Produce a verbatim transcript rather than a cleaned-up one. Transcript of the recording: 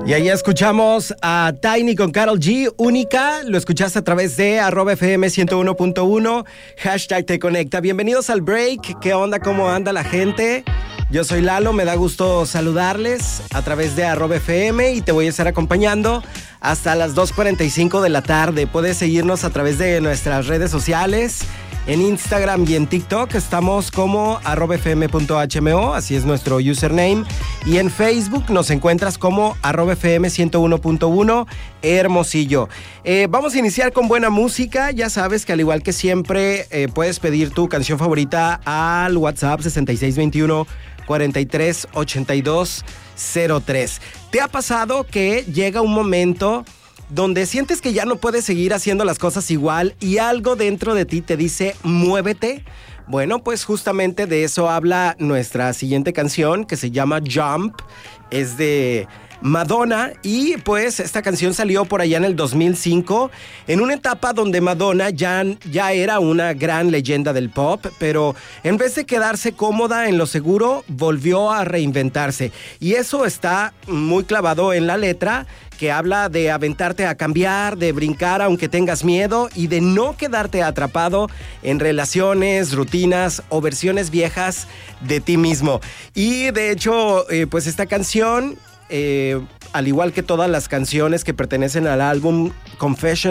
Y ahí escuchamos a Tiny con Karol G, Única. Lo escuchaste a través de arroba F M ciento uno punto uno, hashtag Te Conecta. Bienvenidos al break. ¿Qué onda? ¿Cómo anda la gente? Yo soy Lalo, me da gusto saludarles a través de arroba F M y te voy a estar acompañando hasta las dos cuarenta y cinco de la tarde. Puedes seguirnos a través de nuestras redes sociales. En Instagram y en TikTok estamos como arroba fm.hmo, así es nuestro username. Y en Facebook nos encuentras como arroba fm ciento uno punto uno, Hermosillo. Eh, vamos a iniciar con buena música. Ya sabes que al igual que siempre eh, puedes pedir tu canción favorita al WhatsApp sesenta y seis veintiuno cuarenta y tres ochenta y dos cero tres. ¿Te ha pasado que llega un momento donde sientes que ya no puedes seguir haciendo las cosas igual y algo dentro de ti te dice muévete? Bueno, pues justamente de eso habla nuestra siguiente canción, que se llama Jump. Es de Madonna y pues esta canción salió por allá en el dos mil cinco, en una etapa donde Madonna ya, ya era una gran leyenda del pop, pero en vez de quedarse cómoda en lo seguro, volvió a reinventarse. Y eso está muy clavado en la letra, que habla de aventarte a cambiar, de brincar aunque tengas miedo y de no quedarte atrapado en relaciones, rutinas o versiones viejas de ti mismo. Y de hecho, eh, pues esta canción, eh, al igual que todas las canciones que pertenecen al álbum Confessions